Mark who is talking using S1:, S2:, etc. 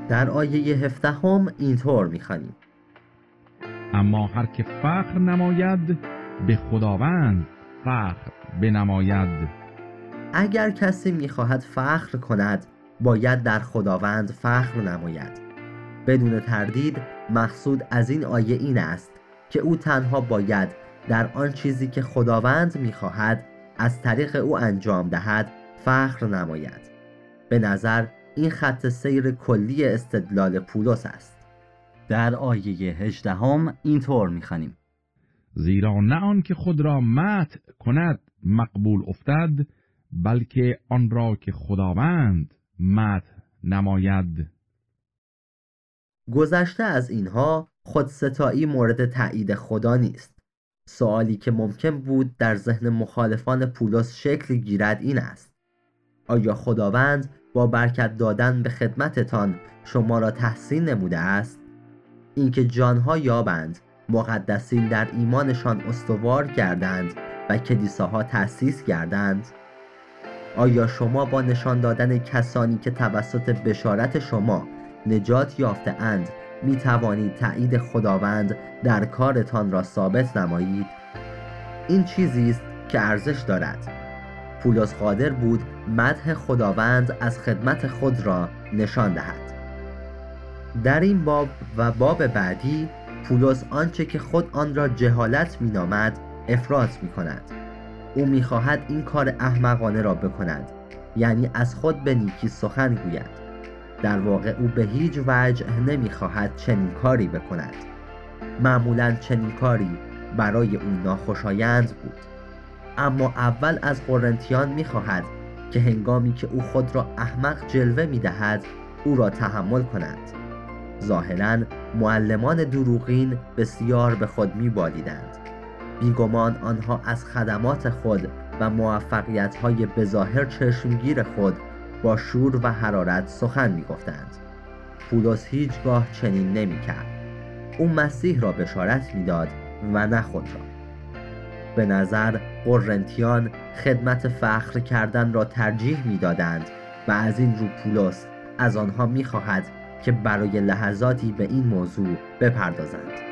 S1: در آیه 17 اینطور می‌خوانیم:
S2: اما هر که فخر نماید به خداوند فخر بنماید.
S1: اگر کسی می‌خواهد فخر کند باید در خداوند فخر نماید. بدون تردید مقصود از این آیه این است که او تنها باید در آن چیزی که خداوند می‌خواهد از طریق او انجام دهد فخر نماید. به نظر این خط سیر کلی استدلال پولس است. در آیه 18 اینطور می‌خوانیم:
S2: زیرا نه آن که خود را مدح کند مقبول افتد، بلکه آن را که خداوند مدح نماید.
S1: گذشته از اینها خودستایی مورد تایید خدا نیست. سوالی که ممکن بود در ذهن مخالفان پولس شکل گیرد این است: آیا خداوند با برکت دادن به خدمتتان شما را تحسین نموده است؟ اینکه جانها یابند، مقدسین در ایمانشان استوار گردند و کلیساها تأسیس گردند؟ آیا شما با نشان دادن کسانی که توسط بشارت شما نجات یافته اند می توانید تأیید خداوند در کارتان را ثابت نمایید؟ این چیزی است که ارزش دارد. پولس قادر بود مدح خداوند از خدمت خود را نشان دهد. در این باب و باب بعدی پولس آنچه که خود آن را جهالت می نامد افراط می کند. او می خواهد این کار احمقانه را بکند، یعنی از خود به نیکی سخن گوید. در واقع او به هیچ وجه نمی خواهد چنین کاری بکند. معمولاً چنین کاری برای او ناخوشایند بود. اما اول از قرنتیان می خواهد که هنگامی که او خود را احمق جلوه می دهد او را تحمل کند. ظاهراً معلمان دروغین بسیار به خود می بالیدند. بیگمان آنها از خدمات خود و موفقیت‌های بظاهر چشمگیر خود با شور و حرارت سخن می گفتند. پولس هیچگاه چنین نمی کرد. او مسیح را بشارت می داد و نه خود را. به نظر قرنتیان خدمت فخر کردن را ترجیح می دادند و از این رو پولس از آنها می خواهد که برای لحظاتی به این موضوع بپردازند.